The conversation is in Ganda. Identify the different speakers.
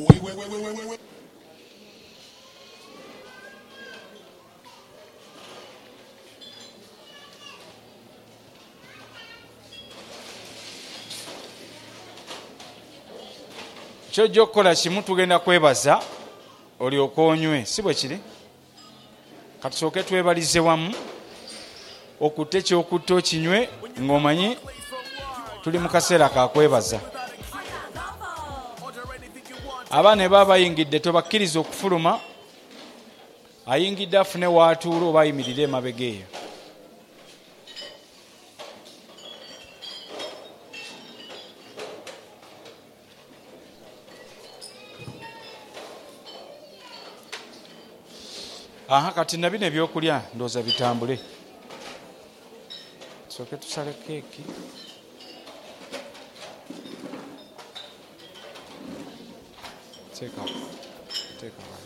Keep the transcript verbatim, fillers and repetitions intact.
Speaker 1: kyojja okukola kimu tugenda kwebaza olyoka onywe, si bwe kiri? Katusooke twebalize wamu okutte ekyokutta okinywe ng'omanyi tuli mu kaseera ka kwebaza. Abaana baba bayingidde tobakkiriza okufuluma, ayingidde afune waatuula oba ayimirire emabega eyo. Aha, kati na bino ebyokulya ndooza bitambule. Tusooke tusale keeki. Teeka. Teeka.